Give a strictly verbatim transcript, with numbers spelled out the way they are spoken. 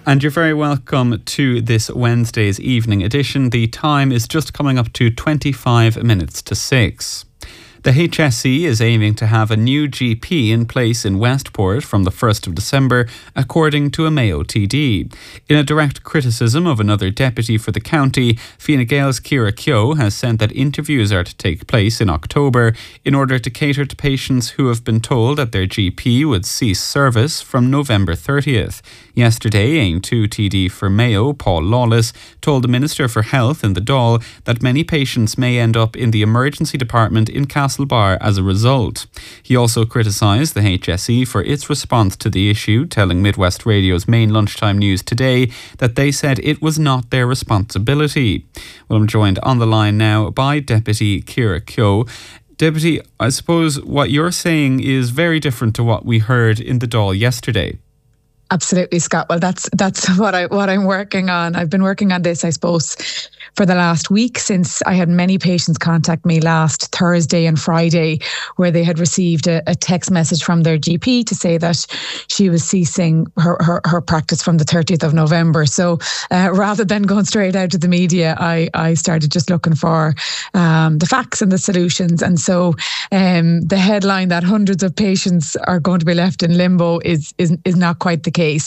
And you're very welcome to this Wednesday's evening edition. The time is just coming up to twenty-five minutes to six. The H S E is aiming to have a new G P in place in Westport from the first of December, according to a Mayo T D. In a direct criticism of another deputy for the county, Fine Gael's Ciara Keogh has said that interviews are to take place in October in order to cater to patients who have been told that their G P would cease service from November thirtieth. Yesterday, Aim two T D for Mayo, Paul Lawless, told the Minister for Health in the Dáil that many patients may end up in the emergency department in Castlebar as a result. He also criticised the H S E for its response to the issue, telling Midwest Radio's main lunchtime news today that they said it was not their responsibility. Well, I'm joined on the line now by Deputy Ciara Keogh. Deputy, I suppose what you're saying is very different to what we heard in the Dáil yesterday. Absolutely, Scott. Well, that's that's what I what I'm working on. I've been working on this, I suppose, for the last week, since I had many patients contact me last Thursday and Friday, where they had received a, a text message from their G P to say that she was ceasing her her, her practice from the thirtieth of November. So uh, rather than going straight out to the media, I I started just looking for um, the facts and the solutions. And so um, the headline that hundreds of patients are going to be left in limbo is is is not quite the case. Case.